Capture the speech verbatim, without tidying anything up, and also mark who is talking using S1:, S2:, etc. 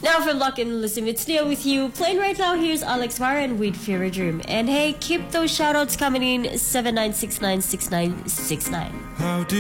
S1: Now from Lock and Listen, it's Leo with you. Playing right now, here's Alex Warren with Fear a Dream. And hey, keep those shoutouts coming in, seven nine six nine six nine six nine.
S2: How do